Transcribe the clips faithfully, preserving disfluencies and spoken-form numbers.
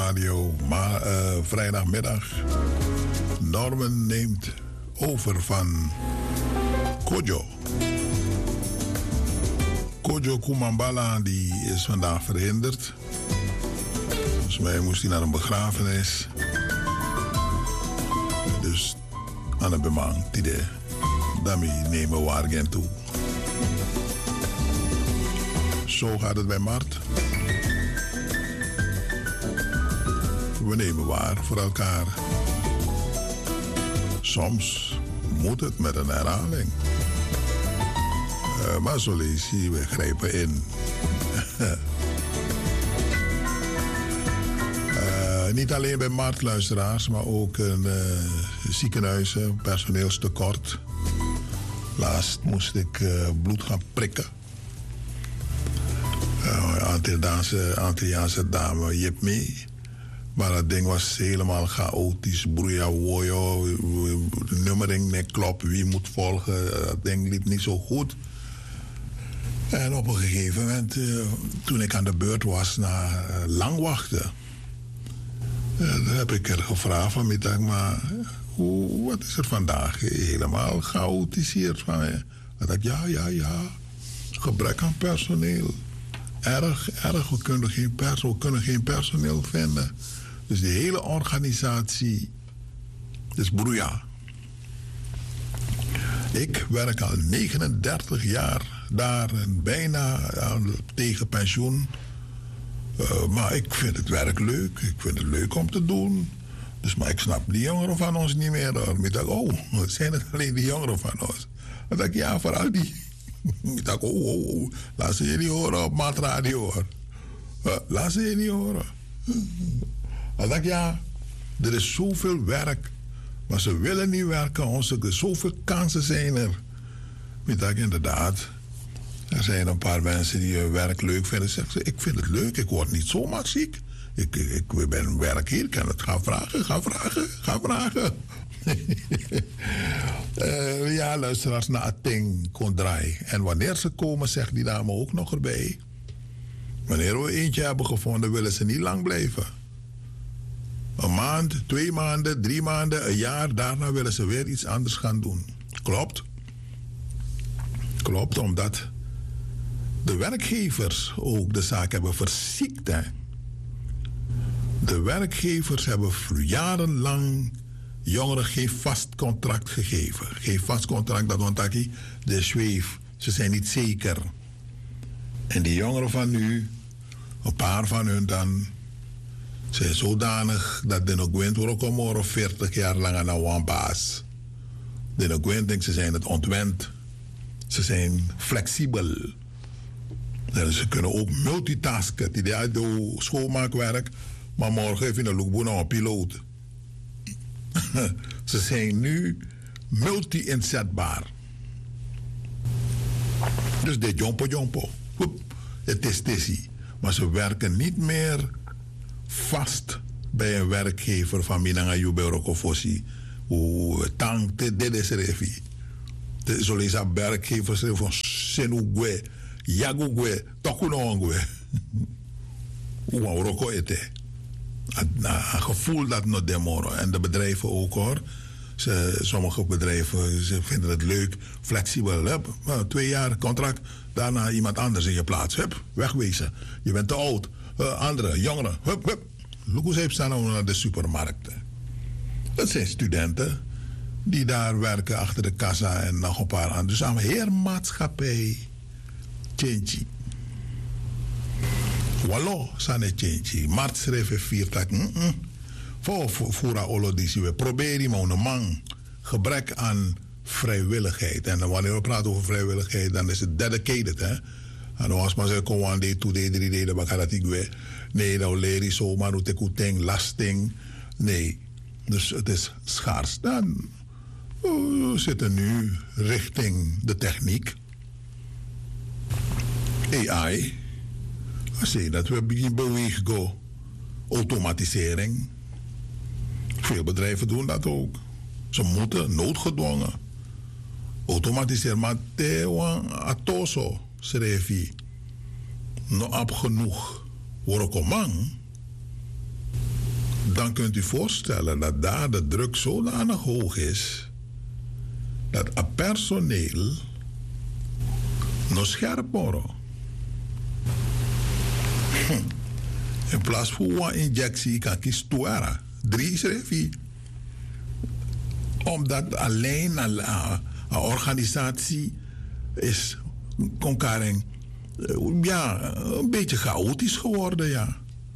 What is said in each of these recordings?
Radio. Maar uh, vrijdagmiddag. Norman neemt over van Kojo. Kojo Kumambala die is vandaag verhinderd. Volgens mij moest hij naar een begrafenis. Dus aan een bemang, tide. Daarmee nemen we waargen toe. Zo gaat het bij Mart. We nemen waar voor elkaar. Soms moet het met een herhaling. Uh, maar zo lees je, we grijpen in. uh, niet alleen bij marktluisteraars, maar ook in uh, ziekenhuizen, personeelstekort. Laatst moest ik uh, bloed gaan prikken. Uh, Antilliaanse, Antilliaanse dame, Jip mee. Maar dat ding was helemaal chaotisch. Broeia, wojo, de nummering niet klopt. Wie moet volgen? Dat ding liep niet zo goed. En op een gegeven moment, uh, toen ik aan de beurt was na uh, lang wachten, uh, dan heb ik er gevraagd van middag, maar hoe, wat is er vandaag? Helemaal chaotisch hier. Van, uh, dat ik, ja, ja, ja. Gebrek aan personeel. Erg, erg. We kunnen geen, pers, we kunnen geen personeel vinden. Dus de hele organisatie is broeia. Ik werk al negenendertig jaar daar en bijna aan, tegen pensioen. Uh, maar ik vind het werk leuk. Ik vind het leuk om te doen. Dus, maar ik snap die jongeren van ons niet meer. Hoor. Ik dacht, oh, zijn het alleen die jongeren van ons? Dan dacht ik, ja, vooral die. Ik dacht, oh, oh, oh, laat ze je niet horen op maatradio hoor. Uh, laat ze je niet horen. Dan dacht ik, ja, er is zoveel werk. Maar ze willen niet werken. Onze, zoveel kansen zijn er. Ik dacht, inderdaad. Er zijn een paar mensen die hun werk leuk vinden. Zeggen ze, ik vind het leuk. Ik word niet zomaar ziek. Ik, ik, ik ben werk hier. Ik kan het gaan vragen. Ga vragen. Ga vragen. uh, ja, luisteraars naar Ating Kondrai. En wanneer ze komen, zegt die dame ook nog erbij. Wanneer we eentje hebben gevonden, willen ze niet lang blijven. Een maand, twee maanden, drie maanden, een jaar. Daarna willen ze weer iets anders gaan doen. Klopt. Klopt, omdat de werkgevers ook de zaak hebben verziekt. Hè. De werkgevers hebben jarenlang jongeren geen vast contract gegeven. Geen vast contract, dat want ik de zweef. Ze zijn niet zeker. En die jongeren van nu, een paar van hun dan, zijn zodanig dat de Noguint worden veertig jaar lang aan een baas. De Noguint denkt ze zijn het ontwend. Ze zijn flexibel. En ze kunnen ook multitasken. Die uit de schoonmaakwerk, maar morgen even een lookboek naar een piloot. Ze zijn nu multi-inzetbaar. Dus dit jompo jompo. Het is tissie. Maar ze werken niet meer vast bij een werkgever van Minanga Yuberoko Fossi. Hoe tank dit is refi. Zo lees aan werkgevers van Senugwe, Yagugwe, Tokunongwe. Hoe Roko ete. Een gevoel dat nog demoro. En de bedrijven ook hoor. Ze, sommige bedrijven ze vinden het leuk, flexibel. Hup, twee jaar contract, daarna iemand anders in je plaats. Hup, wegwezen. Je bent te oud. Uh, andere, jongeren. Hup, hup. Look hoe ze staan nou naar de supermarkten. Dat zijn studenten die daar werken achter de kassa en nog een paar anderen. Dus aan heer maatschappij. Tjentje. Wallo, sane tjentje. Mart schreef vier tak. Voor Fura Olodisi, we proberen maar een man. Gebrek aan vrijwilligheid. En wanneer we praten over vrijwilligheid, dan is het dedicated, hè. En als maar zeggen, kom aan, dit, twee, drie, drie, dat gaat ik weer. Nee, dat leer je zomaar, hoe te koeteng, lasting. Nee, dus het is schaars. Dan we zitten nu richting de techniek. A I. Zie dat we beginnen bewegen, go. Automatisering. Veel bedrijven doen dat ook. Ze moeten, noodgedwongen. Automatiseren. Maar tewan atoso, schreef hij. No ab genoeg. Worokomang. dan kunt u voorstellen dat daar de druk zodanig hoog is dat het personeel nog scherp wordt. Hm. In plaats van een injectie kan kies toera. Drie schrijf omdat alleen een, een organisatie is conkaring, ja, een beetje chaotisch geworden, ja.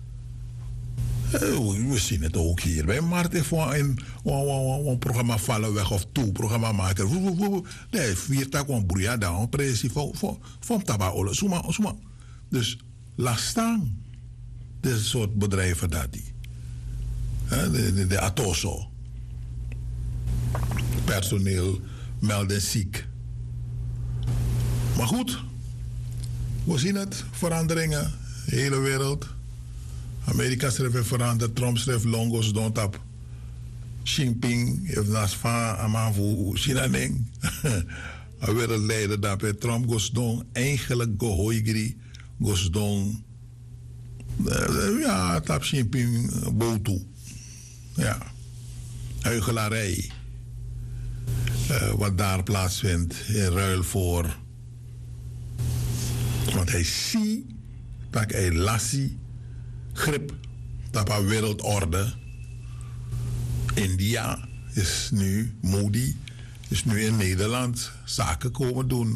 We zien het ook hier bij Marten voor een, een, een programma vallen weg of toe programma maken. Nee, vier tak een broeia daar, precies voor voor voor tabac, suma suma. Dus laat staan dit soort bedrijven dat die, de, de, de atoso. Personeel melden ziek. Maar goed, we zien het, veranderingen, de hele wereld. Amerika schrijft veranderd, Trump schrijft longos don't up. Xi Jinping heeft naast van Amavu China Ning. Een wereldleider dat Trump gosdong eigenlijk gohoigri gosdong. Ja, tap Xi Jinping botu. Ja, huichelarij. Uh, wat daar plaatsvindt in ruil voor. Want hij ziet dat hij lassie grip dat een wereldorde. India is nu, Modi is nu in Nederland zaken komen doen.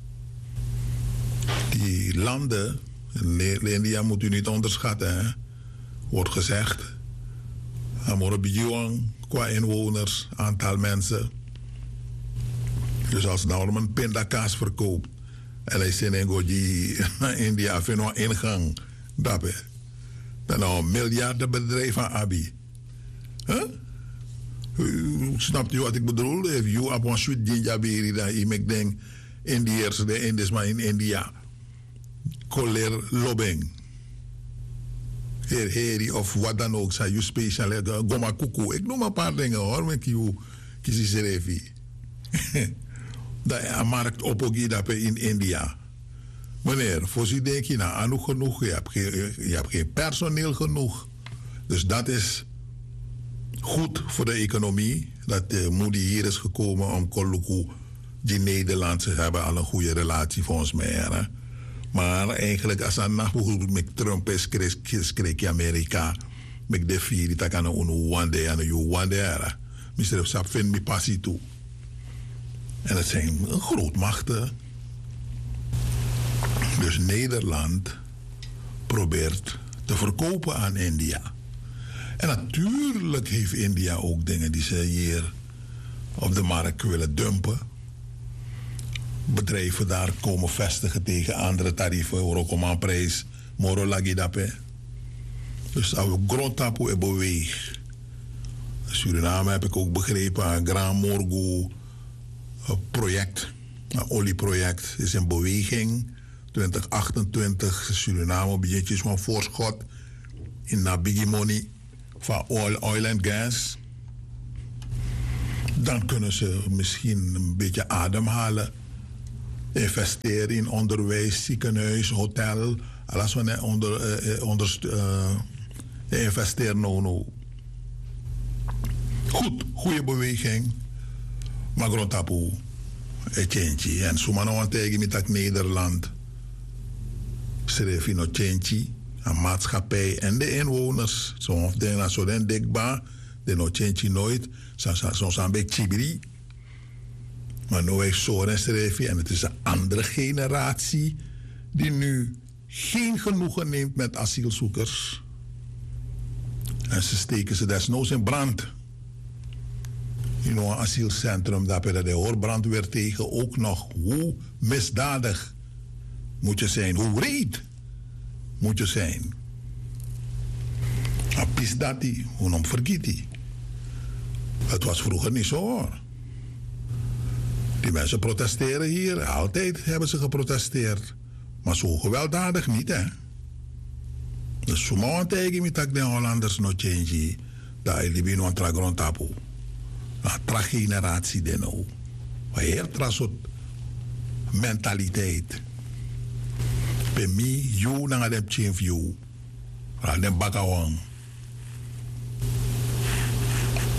Die landen, India moet u niet onderschatten, hè? Wordt gezegd. Amorbijuang qua inwoners, aantal mensen. Dus als nou een pindakaas verkoopt en hij zegt in die India vindt nog ingang, dat is dan nou een miljardenbedrijf van Abi. Huh? Snapt u wat ik bedoel? If you have one sweet ginjabiri, dan ik denk Indiërs, de Indiërs, maar in India. Koler lobbing. Heer, heri of wat dan ook, zijn je speciaal, goma kuku. Ik noem een paar dingen hoor, met je kies serefi. Dat je een markt opgeeft in India. Meneer, voorzien denk je nou aan genoeg, je hebt, geen, je hebt geen personeel genoeg. Dus dat is goed voor de economie. Dat de Modi hier is gekomen om Koluku, die Nederlandse hebben al een goede relatie volgens mij. Hè? Maar eigenlijk als een nacht met Trump is, kreeg je Amerika. Met de vier, dat kan een one day en een one day. Mister Sap vindt me passie toe. En het zijn grootmachten. Dus Nederland probeert te verkopen aan India. En natuurlijk heeft India ook dingen die ze hier op de markt willen dumpen. Bedrijven daar komen vestigen tegen andere tarieven, Orokoman-prijs, Moro Lagidape. Dus als we grondtapu en beweeg. Suriname heb ik ook begrepen, een Grand Morgu project, een olieproject is in beweging. twintig achtentwintig, Suriname begint van voorschot in Nabigi money van oil, oil en gas. Dan kunnen ze misschien een beetje ademhalen. Investeren in onderwijs, ziekenhuis, hotel. Alles wat onder, uh, onder, uh, investeren. No, no. Goed, goede beweging. Maar grondtapu, het change. En zo maar nog tegen met Nederland. Schrijf je nog change. Een maatschappij en de inwoners. Soms denken dat zo den dikbaar. De nog change nooit. Soms een beetje chibiri. Maar nu heeft zo'n schrijf je. En het is een andere generatie. Die nu geen genoegen neemt met asielzoekers. En ze steken ze desnoods in brand. In een asielcentrum, dat je de hoorbrandweer tegen ook nog. Hoe misdadig moet je zijn? Hoe reed moet je zijn? Apis dat die, hoe nom vergiet die. Het was vroeger niet zo hoor. Die mensen protesteren hier. Altijd hebben ze geprotesteerd. Maar zo gewelddadig niet, hè. Dus zo maar tegen me dat de Hollanders nog change. Dat je die nog een grond tapu. Een tra-generatie de nou. Maar heel tra-soort mentaliteit. Bij mij, you na dem change you. Ra dem bakawang.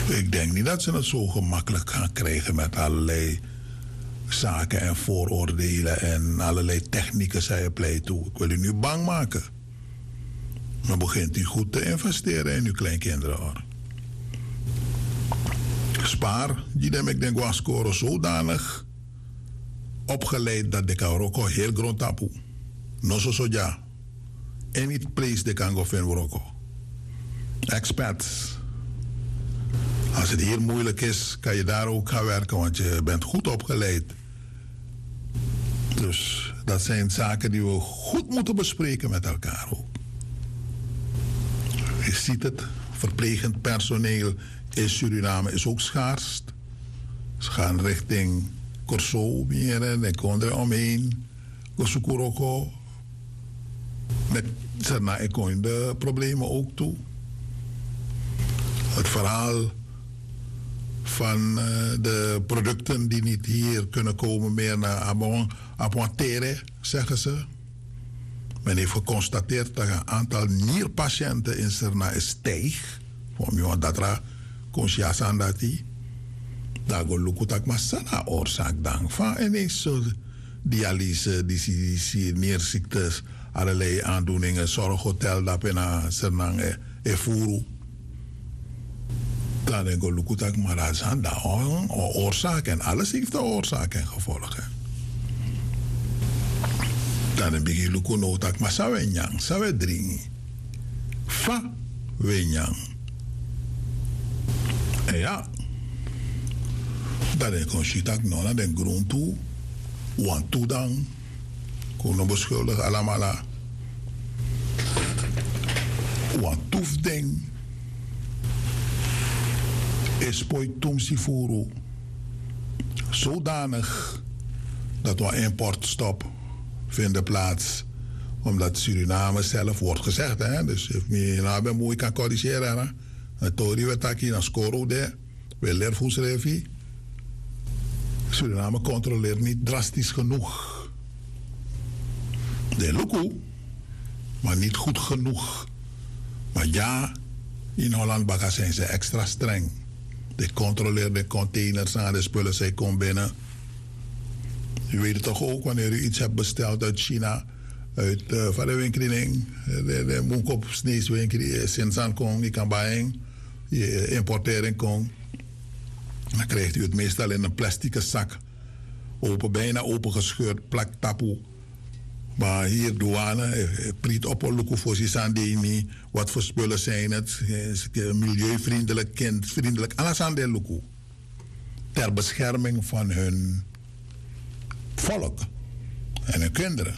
Ik denk niet dat ze het zo gemakkelijk gaan krijgen met allerlei zaken en vooroordelen en allerlei technieken, zei je pleit toe. Ik wil u nu bang maken. Dan begint u goed te investeren in uw kleinkinderen, hoor. Spaar, die dem ik denk was scoren zodanig opgeleid dat de kan ook heel groot tapu. No so so ja. Any place de kan go fin woroko. Experts. Als het heel moeilijk is, kan je daar ook gaan werken, want je bent goed opgeleid. Dus dat zijn zaken die we goed moeten bespreken met elkaar ook. Je ziet het, verplegend personeel in Suriname is ook schaars. Ze gaan richting Corso, Mieren en Kondre omheen. Kosukuroko. Met Serna en de problemen ook toe. Het verhaal van uh, de producten die niet hier kunnen komen meer naar Abon, Abontere, zeggen ze. Men heeft geconstateerd dat het aantal nierpatiënten in Serna is stijgt. Voor mij dat er consciënt aan dat die. Daar go lukutak maar sana oorzaak dan van ineens zo dialyse, die nierziektes, allerlei aandoeningen, zorghotel dat in Serna en Furu. Dan denk ik, lukutak maar dat is aan de oorzaak en alles heeft de oorzaak en gevolgen. Dan heb ik luku notak maar sa wenyang, sa we dringi. Fa wenyang. En ja, dan denk ik, shitak no na den grond toe, want toe dan, kon beschuldigen allemaal. Want toef ding. Is poitum sifuru zodanig dat we importstop vinden plaats, omdat Suriname zelf wordt gezegd, hè? Dus if me nou mooi kan corrigeren, het tori we taki na scoro de, we leervoesrevi. Suriname controleert niet drastisch genoeg. De luku, maar niet goed genoeg. Maar ja, in Holland Baka zijn ze extra streng. De controleert de containers aan de spullen, zij komen binnen. U weet het toch ook, wanneer u iets hebt besteld uit China, uit uh, van de winkeling, de, de moekop sneeswinkel, Sinsan Kong, je kan bij je importeren kon. Dan krijgt u het meestal in een plastic zak. Open, bijna opengescheurd, plak tapu. Maar hier douane, priet op een luku voor Sandini. Wat voor spullen zijn het? Milieuvriendelijk, kindvriendelijk. Alles aan de luku. Ter bescherming van hun volk en hun kinderen.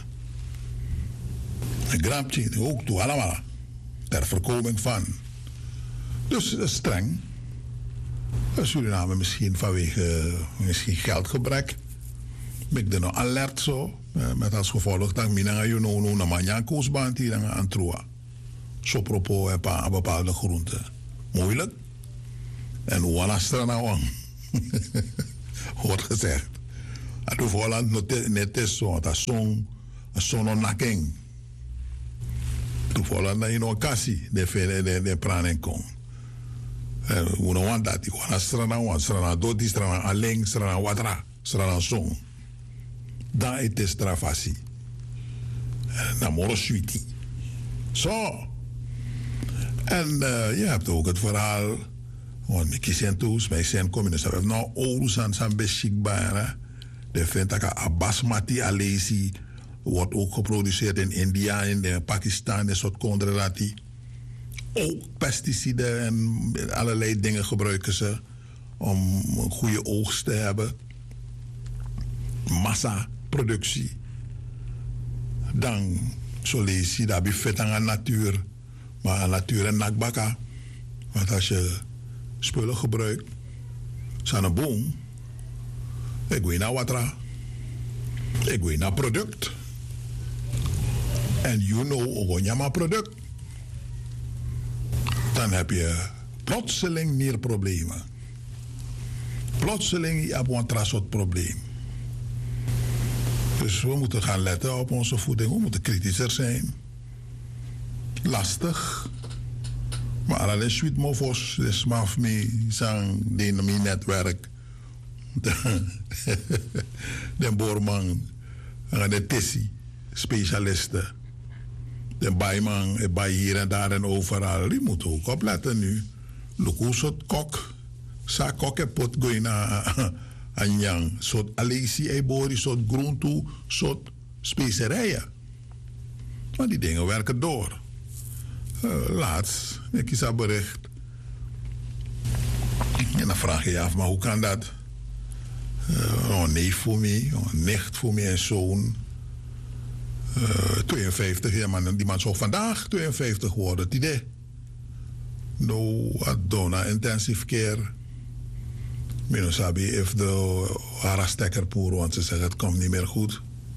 Een grapje ook toe, allemaal. Ter voorkoming van. Dus streng. Suriname misschien vanwege misschien geldgebrek. Ik ben nog alert zo. Met als gevolg dat ik je nou naar mijn koosbaan hier aan Troa. Zo propos een bepaalde groenten. Moeilijk. En hoe lastig nou aan. Wordt gezegd. En toen Holland net is zo. Dat is zo'n zo'n naking. Toen Holland dat je nog kassie. De pranen kon. Hoe nou want dat. Hoe lastig nou aan. Strana doti, strana alleen, strana watra. Strana zon. Dan is het strafassie. Dan moro suiti. Zo. En uh, je hebt ook het verhaal. Want ik zie toes, mij zijn communisten. We hebben nou ouders aan zijn beschikbaar. De vindt dat basmati alesi wordt ook geproduceerd in India, in Pakistan, een soort kondrati. Ook pesticiden en allerlei dingen gebruiken ze om een goede oogst te hebben. Massa. Productie. Dan zo lees je dat buffet aan de natuur. Maar aan natuur en nakbaka. Want als je spullen gebruikt. Zijn een boom. Ik weet naar watra. Ik weet naar product. En you know ook maar product. Dan heb je plotseling meer problemen. Plotseling heb je een soort probleem. Dus we moeten gaan letten op onze voeding. We moeten kritischer zijn. Lastig. Maar alleen suite mofos, dus maf me sang de mijn netwerk. De boorman, de tissie, specialisten. De bijman, de bij hier en daar en overal. Die moet ook opletten nu. Look hoe soort kok. Sa kok en pot gooi naar Anjang. Soort alesi ebori, soort groente, soort specerijen. Maar die dingen werken door. Uh, laatst, ik is dat bericht. En dan vraag je je af, maar hoe kan dat? Uh, een neef voor mij, een nicht voor mij en zoon. Uh, tweeënvijftig, ja, maar die man zou vandaag tweeënvijftig worden. Het idee. No, adona intensive care. Minus sabi if de harastekker poer, want ze zeggen het komt niet meer goed.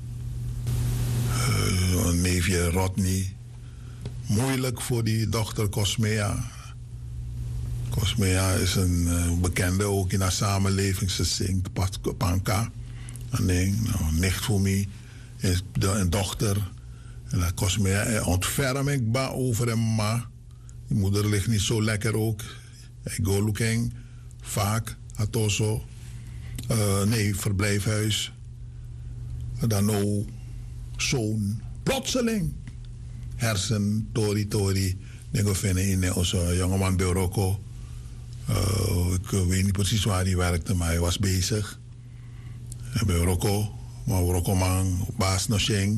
Uh, een neefje Rodney. Moeilijk voor die dochter Cosmea. Cosmea is een uh, bekende ook in haar samenleving. Ze zingt panka. En ding, nou, een nicht voor mij. Is een dochter. En dat Cosmea ontferm ik ba over hem ma. Die moeder ligt niet zo lekker ook. Ik go looking. Vaak. Atoso. Uh, nee, verblijfhuis. En dan nou. Zo'n. Plotseling. Hersen, tori, tori. Ik vind in onze jongeman Beuroko. Uh, ik weet niet precies waar hij werkte, maar hij was bezig. Beuroko, maar Beuroko man, baas no sheng.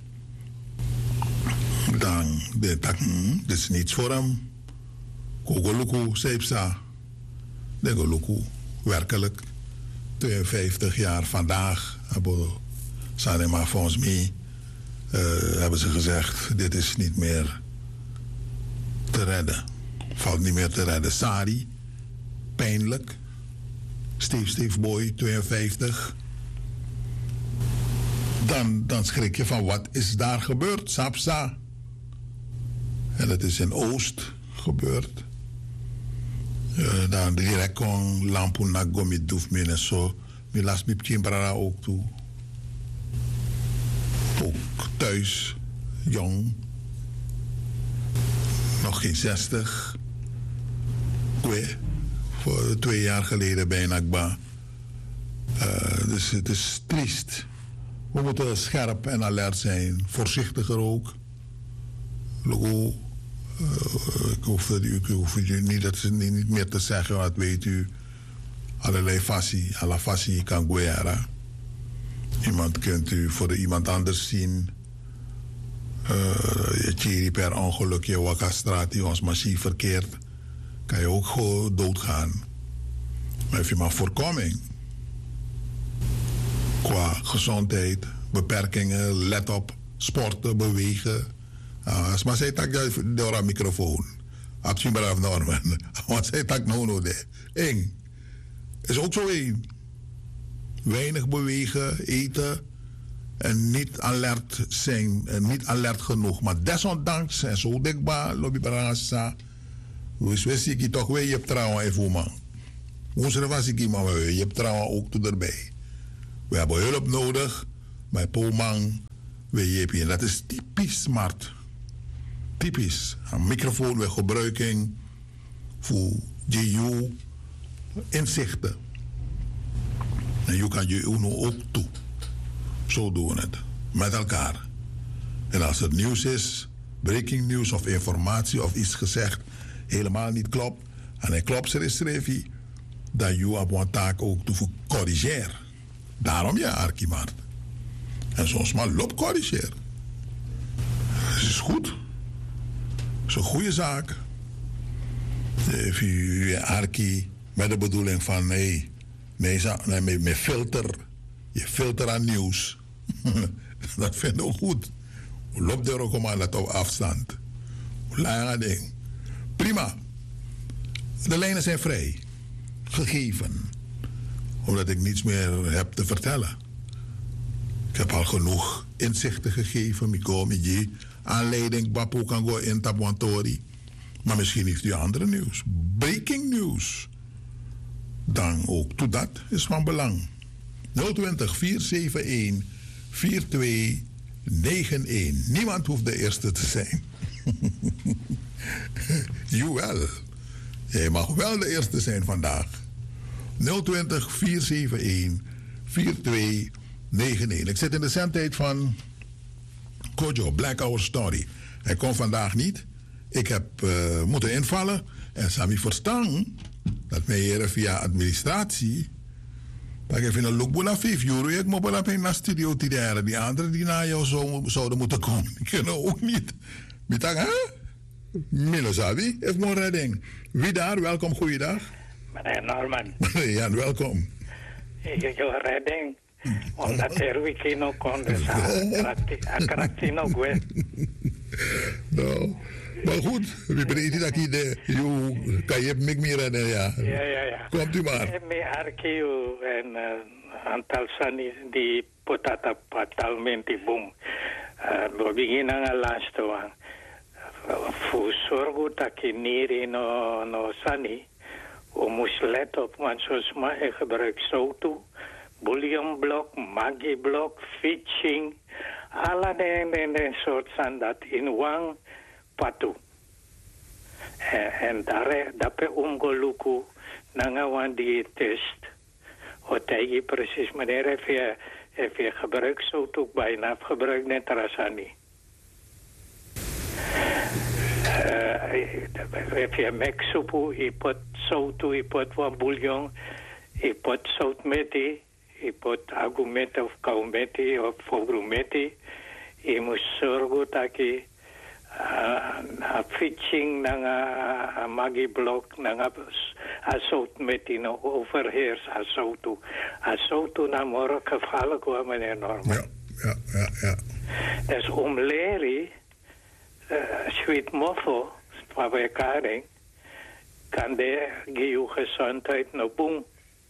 Dan, de tak, dit is niets voor hem. Kogoluku, Seepsa. De Goluku, werkelijk. tweeënvijftig jaar vandaag. Sanema volgens mij. Uh, hebben ze gezegd, dit is niet meer te redden. Valt niet meer te redden. Sari, pijnlijk. Steve Steve Boy, tweeënvijftig. Dan, dan schrik je van, wat is daar gebeurd? Sapsa. En het is in Oost gebeurd. Uh, dan direct kon lampu na gomi doef min en zo. Mi las bip kimbrara ook toe. Ook thuis, jong. Nog geen zestig. Twee. Voor twee jaar geleden bij Nakba. Uh, dus het is triest. We moeten scherp en alert zijn. Voorzichtiger ook. Logo. Uh, ik hoef, ik hoef u niet, dat niet, niet meer te zeggen, wat weet u. Allerlei fassie. Alla fassie kan guerra. Iemand kunt u voor de iemand anders zien. Uh, je tjeri per ongeluk, je wakkerstraat die ons machine verkeert. Kan je ook gewoon doodgaan. Maar heb je maar voorkoming. Qua gezondheid, beperkingen, let op, sporten, bewegen. Als maar zei tak door een microfoon. Absien braaf normen. Want zei tak no no de. Eng. Is ook zo één. Weinig bewegen, eten en niet alert zijn, en niet alert genoeg. Maar desondanks, en zo dikbaar, lobby barasa, dus wist ik toch weer, je hebt trouwen even man. Onze was ik maar je hebt trouwen ook toe erbij. We hebben hulp nodig, maar Pomang, we je dat is typisch smart. Typisch. Een microfoon, we gebruiken voor G U inzichten. En je kan je UNO ook toe. Zo doen we het. Met elkaar. En als het nieuws is, breaking news of informatie of iets gezegd, helemaal niet klopt. En hij klopt er is schreef, dat je op een taak ook toe corrigeer. Daarom ja, Arkimart. En soms maar loop corrigeer. Dat is goed. Dat is een goede zaak. Even je Arki met de bedoeling van nee. Nee, nee met, met filter. Je filter aan nieuws. Dat vinden we goed. Loop er ook maar dat op afstand. Lange ding. Prima. De lijnen zijn vrij. Gegeven. Omdat ik niets meer heb te vertellen. Ik heb al genoeg inzichten gegeven. Miko, Miji. Aanleiding, Bapu kan go in Tabwantori. Maar misschien heeft u andere nieuws. Breaking news. Dan ook toe dat is van belang. nul twintig, vier zeven een, vier twee negen een. Niemand hoeft de eerste te zijn. Jawel. Jij mag wel de eerste zijn vandaag. nul twintig, vier zeven een, vier twee negen een. Ik zit in de zendtijd van Kojo, Black Hour Story. Hij komt vandaag niet. Ik heb uh, moeten invallen. En Sami verstaan dat mij hier via administratie. Dat ik even een look naar vijf euro. Ik moet wel even naar studio te die anderen die naar jou zo, zouden moeten komen. Die kunnen ook niet. Middag, hè? Milo Sabi, heeft mijn redding. Wie daar? Welkom, goeiedag. Meneer Norman. Meneer Jan, welkom. Ik jouw redding. Omdat er wiki no kon, dus akrakti no gue. Nou, maar goed. We brengen dat je kan je mij meer redden, ja. Ja, ja, ja. Komt u maar. Me arkiu en antal sani di potata patalmente boom. We beginnen aan laatste one. Voor zorgen dat je niet no no sani. We moeten letten op, want zoals maar ik gebruik zout, bouillonblok, maggi-blok, fitching, alle die soort zijn dat in one patu. En daar daarbij omgelukken, naar een diëtist. Wat hij precies, meneer, heb je, heb je gebruikt zout ook bijna, gebruikt net rasani. Heb je meksoepu, je pot zout, je pot wat bouillon, je pot zoutmeti, je pot agumeti of kaumeti of fogumeti. Je moet zorgen dat je een fitching naar een maggi-blok, naar een zoutmeti, naar overheers, een zout. Een zout naar morgen gevaarlijk wordt, meneer Norman. Ja, ja, ja, ja. Dus om leren, sweet moffel, van elkaar, kan de je gezondheid naar boem.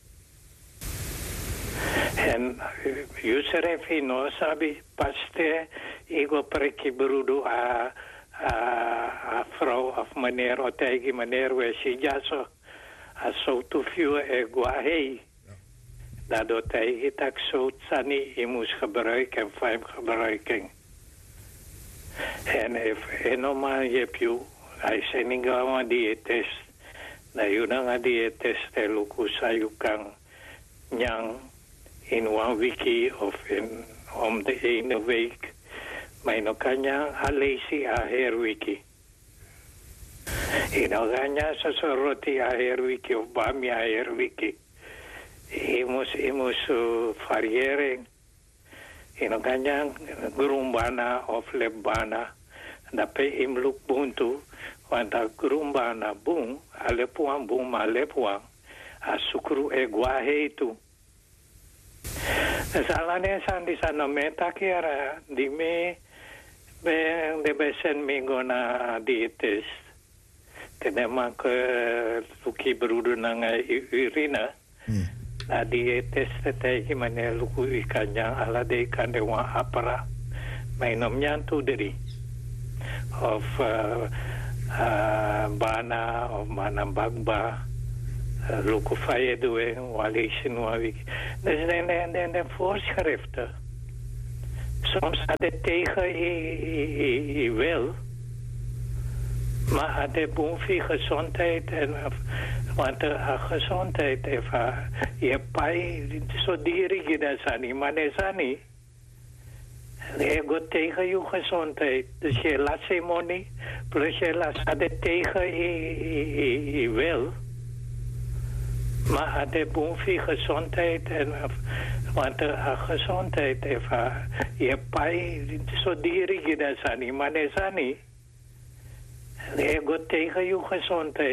En user heeft je no sabi, paste, ik wil prikje broeder a a vrouw of meneer, of tegen meneer, we zien ja zo, a zo te veel egwa hei. Dat doet hij dat zo sani, je moet gebruiken en fijn gebruiken. En if enoma heb je, hij zei niet gaan diëtist, dat je dan een diëtist en luku sayu kan nyang in one wiki of in om de ene week, maar no kanya alesi a her wiki. En no kanya sa roti a her wiki of bami a her wiki. Imus imus variëring. En ganyan grumbana of lebana da pe imluk buntu wanda grumbana bung alepuan bung alepuan asukru egwa heitu salane sandi sana meta kiara di me be de besen mingona dietes tenemak luki brudu nanga urina na dietes tete meneer luku ikannya ala de ikan dewa apara mainomnya tu dari of uh, uh, bana of manambagba uh, luku faye doe walishin wawik dus en en en de voorschriften soms had het tegen je wil maar had het bovenvie gezondheid en want de uh, gezondheid even je pai zo dierig dat sani maar dat sani je gaat tegen je gezondheid dus je laat ze money plus je laat het tegen je, je wil maar had het bovenvie gezondheid en want de uh, gezondheid even je pai zo dierig dat sani maar dat sani je gaat tegen je gezondheid